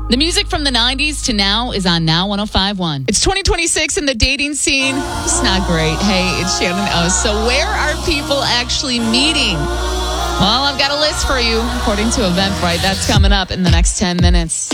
The music from the 90s to now is on Now 105.1. It's 2026 and the dating scene. It's not great. Hey, it's Shannon O. So where are people actually meeting? Well, I've got a list for you, according to Eventbrite. That's coming up in the next 10 minutes.